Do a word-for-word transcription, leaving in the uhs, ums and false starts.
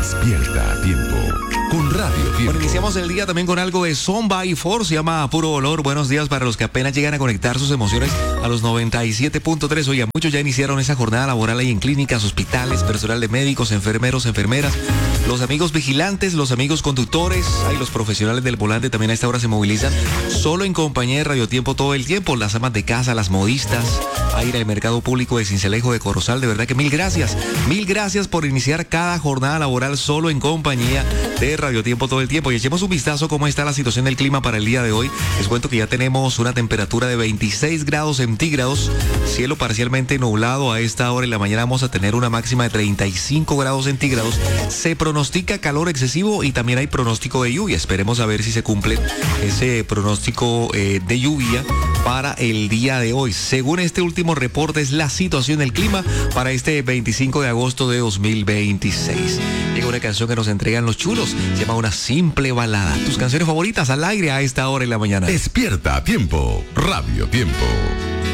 Despierta a tiempo con Radio Tiempo. Bueno, iniciamos el día también con algo de Son by Four, se llama Puro Olor. Buenos días para los que apenas llegan a conectar sus emociones a los noventa y siete punto tres. Oye, muchos ya iniciaron esa jornada laboral ahí en clínicas, hospitales, personal de médicos, enfermeros, enfermeras, los amigos vigilantes, los amigos conductores, ahí los profesionales del volante también a esta hora se movilizan solo en compañía de Radio Tiempo todo el tiempo. Las amas de casa, las modistas, ahí en el mercado público de Sincelejo, de Corozal, de verdad que mil gracias. Mil gracias por iniciar cada jornada laboral solo en compañía de Radio Tiempo todo el tiempo. Y echemos un vistazo cómo está la situación del clima para el día de hoy. Les cuento que ya tenemos una temperatura de veintiséis grados centígrados, cielo parcialmente nublado. A esta hora en la mañana vamos a tener una máxima de treinta y cinco grados centígrados. Se pronostica calor excesivo y también hay pronóstico de lluvia. Esperemos a ver si se cumple ese pronóstico eh, de lluvia para el día de hoy. Según este último reporte, es la situación del clima para este veinticinco de agosto de dos mil veintiséis. Llega una canción que nos entregan los chulos, se llama Una Simple Balada. Tus canciones favoritas al aire a esta hora en la mañana. Despierta a tiempo, Radio Tiempo.